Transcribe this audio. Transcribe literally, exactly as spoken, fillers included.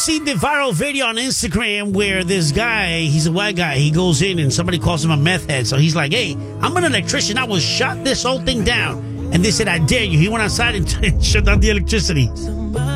seen the viral video on Instagram where this guy, he's a white guy, he goes in and somebody calls him a meth head. So he's like, hey, I'm an electrician. I will shut this whole thing down. And they said, I dare you. He went outside and shut down the electricity.